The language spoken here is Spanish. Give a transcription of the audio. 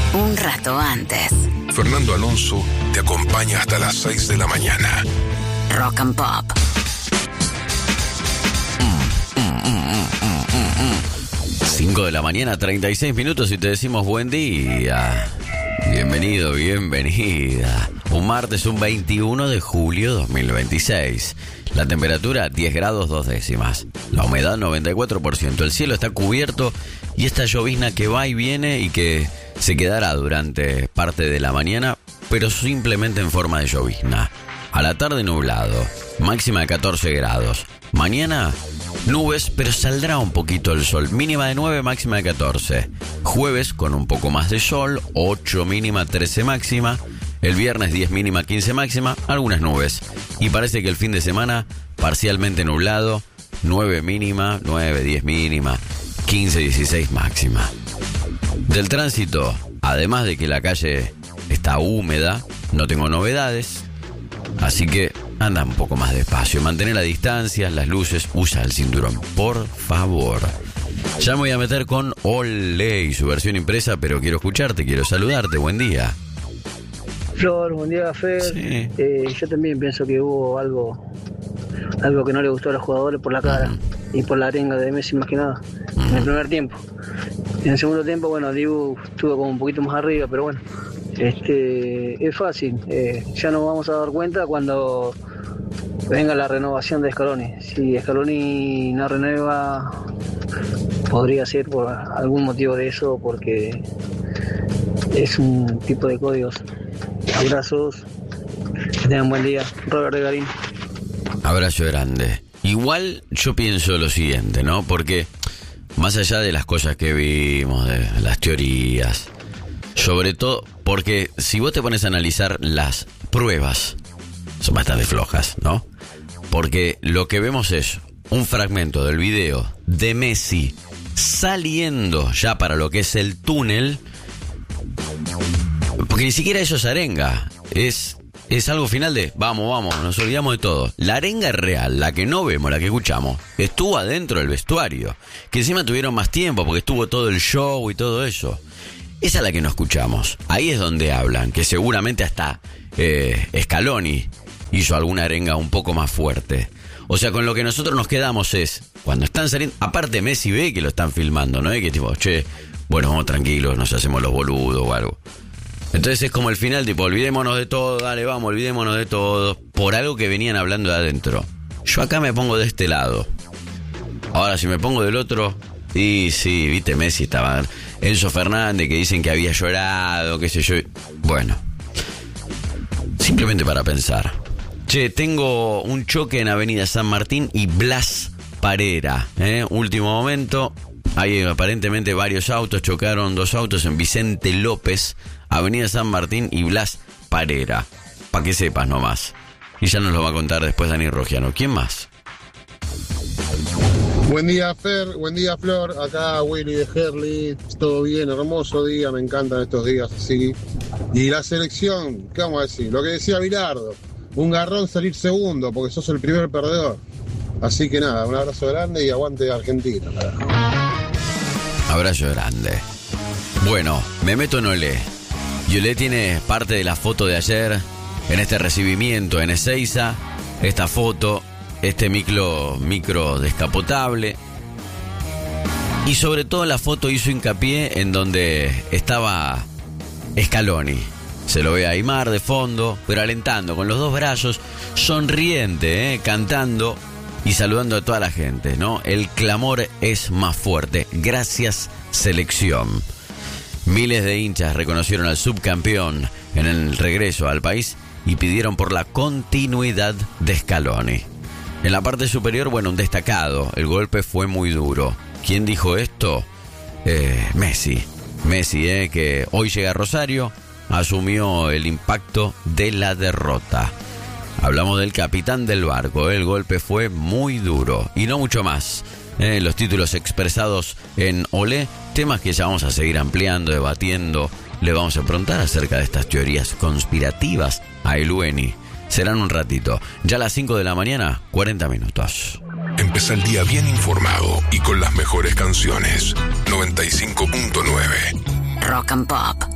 un rato antes. Fernando Alonso te acompaña hasta las 6 de la mañana. Rock and Pop. 5 de la mañana, 36 minutos y te decimos buen día. Bienvenido, bienvenida. Un martes, un 21 de julio 2026. La temperatura 10 grados 2 décimas. La humedad 94%. El cielo está cubierto y esta llovizna que va y viene y que se quedará durante parte de la mañana, pero simplemente en forma de llovizna. A la tarde nublado, máxima de 14 grados. Mañana nubes, pero saldrá un poquito el sol. Mínima de 9, máxima de 14. Jueves con un poco más de sol, 8 mínima, 13 máxima. El viernes 10 mínima, 15 máxima, algunas nubes. Y parece que el fin de semana parcialmente nublado, 9 mínima, 9, 10 mínima, 15, 16 máxima. Del tránsito, además de que la calle está húmeda, no tengo novedades. Así que anda un poco más despacio, mantén la distancia, las luces, usa el cinturón, por favor. Ya me voy a meter con Olé y su versión impresa, pero quiero escucharte, quiero saludarte, buen día. Flor, buen día, Fer. Sí. Yo también pienso que hubo algo que no le gustó a los jugadores por la cara y por la arenga de Messi más que nada, en el primer tiempo. En el segundo tiempo, bueno, Dibu estuvo como un poquito más arriba, pero bueno. Es fácil, ya nos vamos a dar cuenta cuando venga la renovación de Scaloni. Si Scaloni no renueva, podría ser por algún motivo de eso, porque es un tipo de códigos. Abrazos, que tengan buen día. Robert de Garín. Abrazo grande. Igual yo pienso lo siguiente, ¿no? Porque más allá de las cosas que vimos, de las teorías, sobre todo porque si vos te pones a analizar las pruebas, son bastante flojas, ¿no? Porque lo que vemos es un fragmento del video de Messi saliendo ya para lo que es el túnel, porque ni siquiera eso es arenga, es algo final de vamos, nos olvidamos de todo. La arenga es real, la que no vemos, la que escuchamos, estuvo adentro del vestuario, que encima tuvieron más tiempo porque estuvo todo el show y todo eso. Esa es la que no escuchamos. Ahí es donde hablan, que seguramente hasta Scaloni hizo alguna arenga un poco más fuerte. O sea, con lo que nosotros nos quedamos es, cuando están saliendo, aparte Messi ve que lo están filmando, ¿no? Que tipo, bueno, vamos tranquilos, nos hacemos los boludos o algo. Entonces es como el final, tipo, olvidémonos de todo, dale, vamos, olvidémonos de todo, por algo que venían hablando de adentro. Yo acá me pongo de este lado. Ahora, si me pongo del otro, y sí, viste, Messi estaba... Enzo Fernández, que dicen que había llorado, qué sé yo. Bueno, simplemente para pensar. Tengo un choque en Avenida San Martín y Blas Parera. Último momento, hay aparentemente varios autos, chocaron 2 autos en Vicente López, Avenida San Martín y Blas Parera. Para que sepas nomás. Y ya nos lo va a contar después Dani Rogiano. ¿Quién más? Buen día, Fer, buen día, Flor, acá Willy de Herley, todo bien, hermoso día, me encantan estos días así. Y la selección, ¿qué vamos a decir? Lo que decía Bilardo, un garrón salir segundo, porque sos el primer perdedor. Así que nada, un abrazo grande y aguante Argentina. Abrazo grande. Bueno, me meto en Olé. Y Olé tiene parte de la foto de ayer, en este recibimiento en Ezeiza, esta foto... Este micro descapotable. Y sobre todo la foto hizo hincapié en donde estaba Scaloni. Se lo ve a Aimar de fondo, pero alentando, con los 2 brazos, sonriente, cantando y saludando a toda la gente, ¿no? El clamor es más fuerte. Gracias, selección. Miles de hinchas reconocieron al subcampeón en el regreso al país y pidieron por la continuidad de Scaloni. En la parte superior, bueno, un destacado. El golpe fue muy duro. ¿Quién dijo esto? Messi. Messi, que hoy llega a Rosario, asumió el impacto de la derrota. Hablamos del capitán del barco. El golpe fue muy duro. Y no mucho más. Los títulos expresados en Olé, temas que ya vamos a seguir ampliando, debatiendo. Le vamos a preguntar acerca de estas teorías conspirativas a Elueni. Serán un ratito. Ya a las 5 de la mañana, 40 minutos. Empezá el día bien informado y con las mejores canciones. 95.9 Rock and Pop.